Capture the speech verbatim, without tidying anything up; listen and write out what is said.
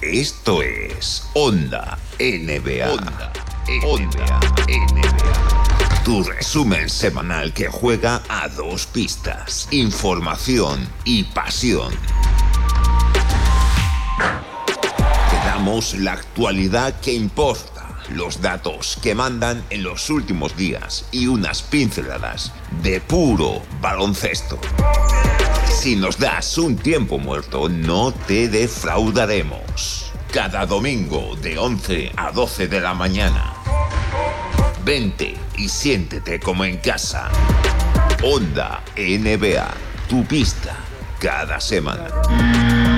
Esto es Onda N B A. Onda, Onda N B A. Tu resumen semanal que juega a dos pistas: información y pasión. Te damos la actualidad que importa, los datos que mandan en los últimos días y unas pinceladas de puro baloncesto. Si nos das un tiempo muerto, no te defraudaremos. Cada domingo de once a doce de la mañana. Vente y siéntete como en casa. Onda N B A, tu pista cada semana.